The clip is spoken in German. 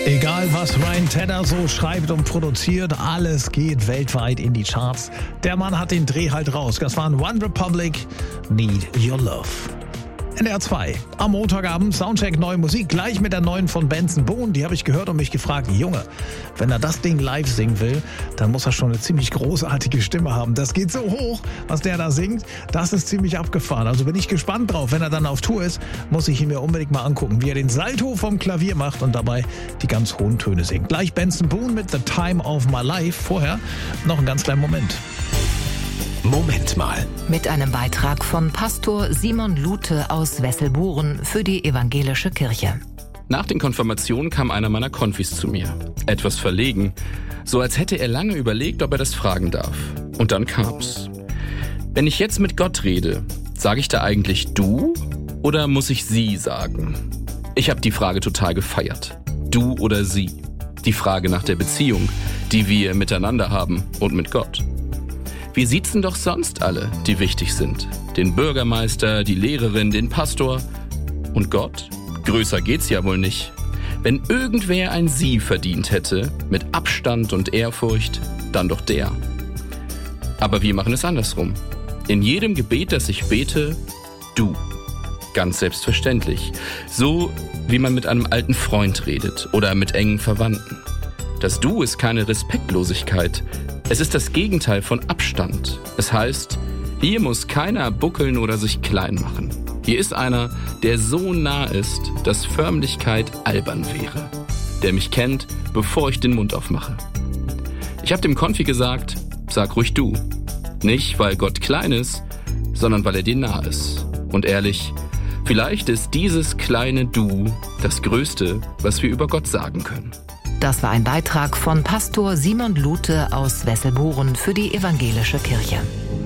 Egal was Ryan Tedder so schreibt und produziert, alles geht weltweit in die Charts. Der Mann hat den Dreh halt raus. Das waren One Republic, Need Your Love. NDR 2. Am Montagabend Soundcheck neue Musik, gleich mit der neuen von Benson Boone. Die habe ich gehört und mich gefragt, Junge, wenn er das Ding live singen will, dann muss er schon eine ziemlich großartige Stimme haben. Das geht so hoch, was der da singt, das ist ziemlich abgefahren. Also bin ich gespannt drauf. Wenn er dann auf Tour ist, muss ich ihn mir unbedingt mal angucken, wie er den Salto vom Klavier macht und dabei die ganz hohen Töne singt. Gleich Benson Boone mit The Time of My Life. Vorher noch einen ganz kleinen Moment. Moment mal. Mit einem Beitrag von Pastor Simon Lute aus Wesselburen für die evangelische Kirche. Nach den Konfirmationen kam einer meiner Konfis zu mir. Etwas verlegen, so als hätte er lange überlegt, ob er das fragen darf. Und dann kam's. Wenn ich jetzt mit Gott rede, sage ich da eigentlich du oder muss ich sie sagen? Ich habe die Frage total gefeiert. Du oder sie? Die Frage nach der Beziehung, die wir miteinander haben und mit Gott. Wir siezen doch sonst alle, die wichtig sind. Den Bürgermeister, die Lehrerin, den Pastor. Und Gott? Größer geht's ja wohl nicht. Wenn irgendwer ein Sie verdient hätte, mit Abstand und Ehrfurcht, dann doch der. Aber wir machen es andersrum. In jedem Gebet, das ich bete, du. Ganz selbstverständlich. So, wie man mit einem alten Freund redet oder mit engen Verwandten. Das Du ist keine Respektlosigkeit. Es ist das Gegenteil von Abstand. Es heißt, hier muss keiner buckeln oder sich klein machen. Hier ist einer, der so nah ist, dass Förmlichkeit albern wäre. Der mich kennt, bevor ich den Mund aufmache. Ich habe dem Konfi gesagt, sag ruhig du. Nicht, weil Gott klein ist, sondern weil er dir nah ist. Und ehrlich, vielleicht ist dieses kleine Du das Größte, was wir über Gott sagen können. Das war ein Beitrag von Pastor Simon Lute aus Wesselburen für die evangelische Kirche.